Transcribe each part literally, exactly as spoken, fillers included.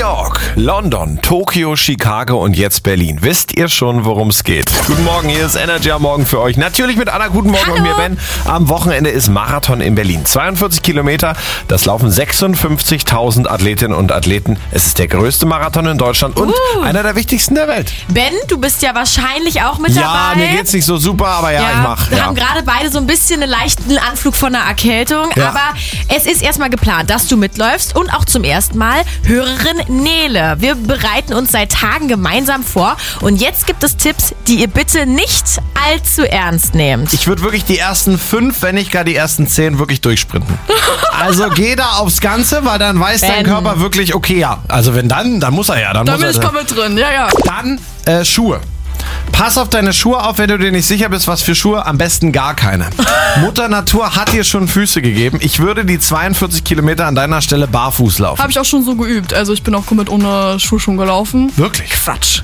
York, London, Tokio, Chicago und jetzt Berlin. Wisst ihr schon, worum es geht? Guten Morgen, hier ist Energy am Morgen für euch. Natürlich mit Anna, guten Morgen. Hallo. Und mir Ben. Am Wochenende ist Marathon in Berlin. zweiundvierzig Kilometer, das laufen sechsundfünfzigtausend Athletinnen und Athleten. Es ist der größte Marathon in Deutschland und Uh. einer der wichtigsten der Welt. Ben, du bist ja wahrscheinlich auch mit Ja, dabei. mir geht's nicht so super, aber ja, ich mach. Wir Ja. haben gerade beide so ein bisschen einen leichten Anflug von einer Erkältung. Ja. Aber es ist erstmal geplant, dass du mitläufst und auch zum ersten Mal Hörerin Nele. Wir bereiten uns seit Tagen gemeinsam vor und jetzt gibt es Tipps, die ihr bitte nicht allzu ernst nehmt. Ich würde wirklich die ersten fünf, wenn nicht gar die ersten zehn, wirklich durchsprinten. Also geh da aufs Ganze, weil dann weiß dein Ben. Körper wirklich, okay, ja. Also wenn dann, dann muss er ja. Dann Da muss bin er, ich komplett drin, ja, ja. Dann äh, Schuhe. Pass auf deine Schuhe auf, wenn du dir nicht sicher bist, was für Schuhe. Am besten gar keine. Mutter Natur hat dir schon Füße gegeben. Ich würde die zweiundvierzig Kilometer an deiner Stelle barfuß laufen. Habe ich auch schon so geübt. Also ich bin auch komplett ohne Schuhe schon gelaufen. Wirklich? Quatsch.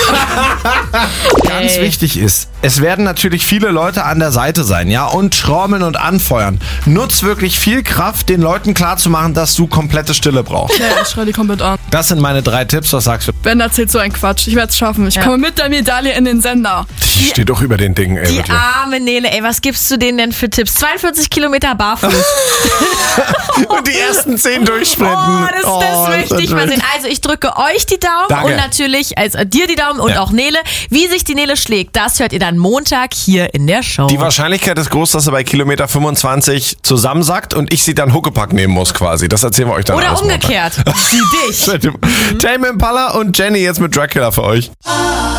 Ganz Ey. wichtig ist, es werden natürlich viele Leute an der Seite sein, ja, und schrauben und anfeuern. Nutz wirklich viel Kraft, den Leuten klarzumachen, dass du komplette Stille brauchst. Ja, ich schreie die komplett an. Das sind meine drei Tipps. Was sagst du? Ben erzählt so einen Quatsch. Ich werde es schaffen. Ich Ja. komme mit der Medaille in den Sender. Ich stehe doch über den Dingen, ey. Die wirklich. arme Nele, ey, was gibst du denen denn für Tipps? zweiundvierzig Kilometer barfuß. Und die ersten zehn durchsprinten. Oh, das, Oh, das möchte ich wird mal sehen. Also ich drücke euch die Daumen Danke. und natürlich also dir die Daumen und Ja. auch Nele. Wie sich die Nele schlägt, das hört ihr dann Montag hier in der Show. Die Wahrscheinlichkeit ist groß, dass er bei Kilometer fünfundzwanzig zusammensackt und ich sie dann Huckepack nehmen muss quasi. Das erzählen wir euch dann Oder alles Montag. umgekehrt. Sie dich. Tame Impala und Jenny jetzt mit Dracula für euch.